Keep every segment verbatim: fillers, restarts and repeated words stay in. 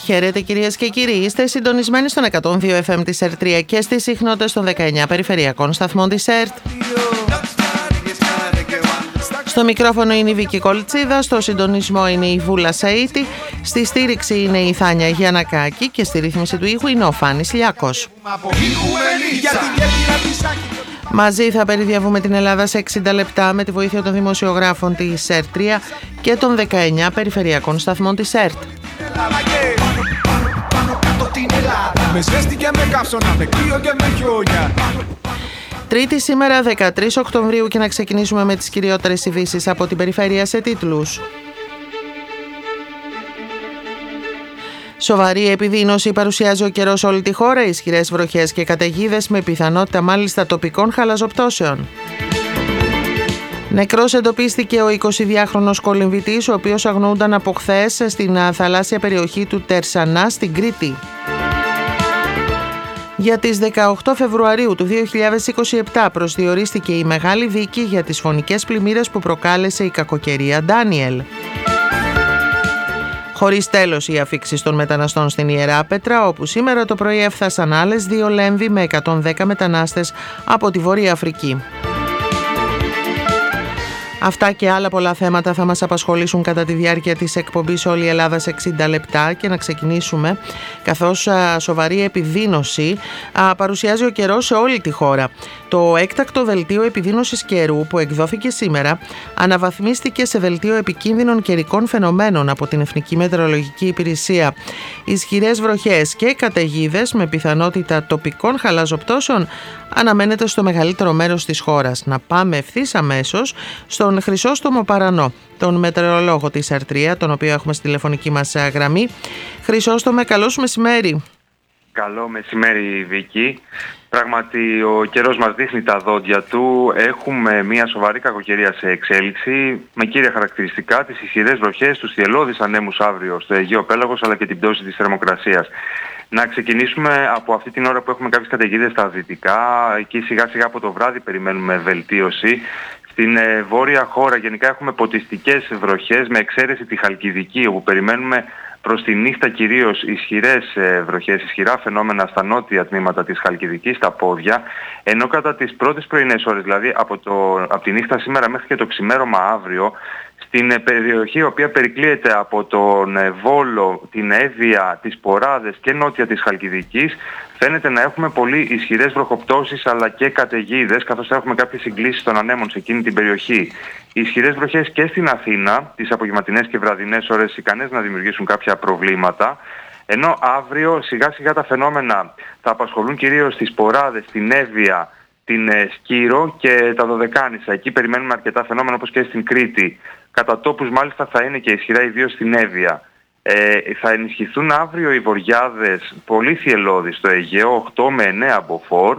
Χαίρετε κυρίες και κύριοι, είστε συντονισμένοι στον εκατόν δύο εφ εμ της ΕΡΤ τρία και στις συχνότητες των δεκαεννιά περιφερειακών σταθμών της ΕΡΤ. Στο μικρόφωνο είναι η Βίκη Κολτσίδα, στο συντονισμό είναι η Βούλα Σαΐτη, στη στήριξη είναι η Θάνια Γιαννακάκη και στη ρύθμιση του ήχου είναι ο Φάνης Λιάκος. Μαζί θα περιδιαβούμε την Ελλάδα σε εξήντα λεπτά με τη βοήθεια των δημοσιογράφων της ΕΡΤ τρία και των δεκαεννιά περιφερειακών σταθμών της ΕΡΤ. Τρίτη σήμερα δεκατρείς Οκτωβρίου και να ξεκινήσουμε με τις κυριότερες ειδήσεις από την περιφέρεια σε τίτλους. Σοβαρή επιδείνωση παρουσιάζει ο καιρός όλη τη χώρα, ισχυρές βροχές και καταιγίδες με πιθανότητα μάλιστα τοπικών χαλαζοπτώσεων. Νεκρός εντοπίστηκε ο εικοσιδυάχρονος κολυμβητής, ο οποίος αγνοούνταν από χθες στην θαλάσσια περιοχή του Τερσανά στην Κρήτη. Για τις δεκαοκτώ Φεβρουαρίου του δύο χιλιάδες είκοσι επτά προσδιορίστηκε η μεγάλη δίκη για τις φωνικές πλημμύρες που προκάλεσε η κακοκαιρία Ντάνιελ. Χωρίς τέλος οι αφίξεις των μεταναστών στην Ιεράπετρα, όπου σήμερα το πρωί έφτασαν άλλες δύο λέμβοι με εκατόν δέκα μετανάστες από τη Βόρεια Αφρική. Αυτά και άλλα πολλά θέματα θα μας απασχολήσουν κατά τη διάρκεια της εκπομπής Όλη η Ελλάδα σε εξήντα λεπτά και να ξεκινήσουμε καθώς α, σοβαρή επιδείνωση α, παρουσιάζει ο καιρός σε όλη τη χώρα. Το έκτακτο δελτίο επιδείνωσης καιρού που εκδόθηκε σήμερα αναβαθμίστηκε σε δελτίο επικίνδυνων καιρικών φαινομένων από την Εθνική Μετεωρολογική Υπηρεσία. Ισχυρές βροχές και καταιγίδες με πιθανότητα τοπικών χαλαζοπτώσεων αναμένεται στο μεγαλύτερο μέρος της χώρας. Να πάμε ευθύς αμέσως στον Χρυσόστομο Παρανό, τον μετεωρολόγο της ΕΡΤ τρία, τον οποίο έχουμε στη τηλεφωνική μας γραμμή. Χρυσόστομε, καλώς μεσημέρι. Καλό μεσημέρι, Βίκη. Πράγματι, ο καιρός μας δείχνει τα δόντια του. Έχουμε μια σοβαρή κακοκαιρία σε εξέλιξη, με κύρια χαρακτηριστικά τις ισχυρές βροχές, τους θυελλώδεις ανέμους αύριο στο Αιγαίο Πέλαγος, αλλά και την πτώση της θερμοκρασίας. Να ξεκινήσουμε από αυτή την ώρα που έχουμε κάποιες καταιγίδες στα δυτικά. Εκεί σιγά σιγά από το βράδυ περιμένουμε βελτίωση. Στην ε, βόρεια χώρα γενικά έχουμε ποτιστικές βροχές, με εξαίρεση τη Χαλκιδική, όπου περιμένουμε προς τη νύχτα κυρίως ισχυρές ε, βροχές, ισχυρά φαινόμενα στα νότια τμήματα της Χαλκιδικής, στα πόδια, ενώ κατά τις πρώτες πρωινές ώρες, δηλαδή από, το, από τη νύχτα σήμερα μέχρι και το ξημέρωμα αύριο, στην ε, περιοχή η οποία περικλείεται από τον ε, Βόλο, την Εύβοια, τις Ποράδες και νότια της Χαλκιδικής, φαίνεται να έχουμε πολύ ισχυρές βροχοπτώσεις αλλά και καταιγίδες, καθώς θα έχουμε κάποιες συγκλήσεις των ανέμων σε εκείνη την περιοχή. Οι ισχυρές βροχές και στην Αθήνα, τις απογευματινές και βραδινές ώρες, ικανές να δημιουργήσουν κάποια προβλήματα. Ενώ αύριο σιγά σιγά τα φαινόμενα θα απασχολούν κυρίως τις Ποράδες, την Εύβοια, την Σκύρο και τα Δωδεκάνησα. Εκεί περιμένουμε αρκετά φαινόμενα όπως και στην Κρήτη. Κατά τόπους μάλιστα θα είναι και ισχυρά ιδίως στην Εύβοια. Ε, θα ενισχυθούν αύριο οι βοριάδες πολύ θυελλώδεις στο Αιγαίο, οκτώ με εννέα μποφόρ.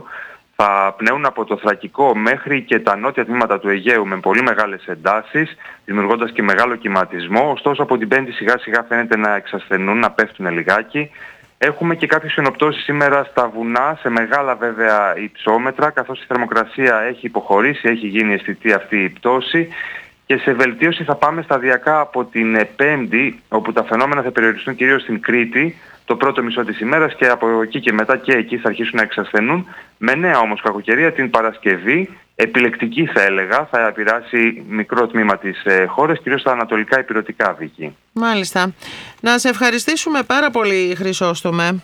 Θα πνέουν από το Θρακικό μέχρι και τα νότια τμήματα του Αιγαίου με πολύ μεγάλες εντάσεις, δημιουργώντας και μεγάλο κυματισμό. Ωστόσο από την Πέμπτη σιγά σιγά φαίνεται να εξασθενούν, να πέφτουν λιγάκι. Έχουμε και κάποιες φαινοπτώσεις σήμερα στα βουνά, σε μεγάλα βέβαια υψόμετρα, καθώς η θερμοκρασία έχει υποχωρήσει, έχει γίνει αισθητή αυτή η πτώση. Και σε βελτίωση θα πάμε σταδιακά από την Πέμπτη, όπου τα φαινόμενα θα περιοριστούν κυρίως στην Κρήτη το πρώτο μισό της ημέρας και από εκεί και μετά και εκεί θα αρχίσουν να εξασθενούν. Με νέα όμως κακοκαιρία την Παρασκευή, επιλεκτική θα έλεγα, θα επηρεάσει μικρό τμήμα της ε, χώρας, κυρίως στα ανατολικά ηπειρωτικά, Βίκη. Μάλιστα. Να σε ευχαριστήσουμε πάρα πολύ, Χρυσόστομε.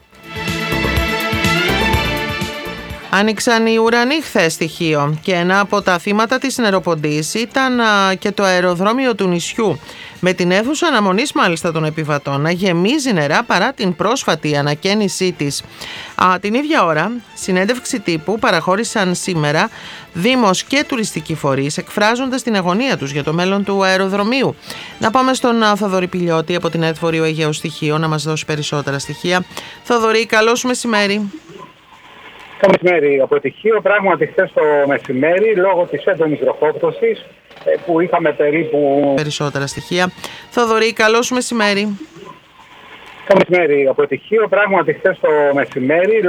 Άνοιξαν οι ουρανοί χθες στοιχείο και ένα από τα θύματα της νεροποντής ήταν α, και το αεροδρόμιο του νησιού, με την αίθουσα αναμονής μάλιστα των επιβατών να γεμίζει νερά παρά την πρόσφατη ανακαίνισή της. Α, την ίδια ώρα, συνέντευξη τύπου παραχώρησαν σήμερα Δήμος και τουριστικοί φορείς, εκφράζοντας την αγωνία τους για το μέλλον του αεροδρομίου. Να πάμε στον α, Θοδωρή Πηλιώτη από την ΕΡΤ Βορείου Αιγαίου Στοιχείο να μας δώσει περισσότερα στοιχεία. Θοδωρή, καλώς μεσημέρι. Καλό μεσημέρι. Από Τυχείο, πράγματι χθες το μεσημέρι, λόγω της έντονης βροχόπτωσης που είχαμε περίπου... Περισσότερα στοιχεία. Θοδωρή, καλώς μεσημέρι. Καλό μεσημέρι. Από Τυχείο, πράγματι χθες το μεσημέρι...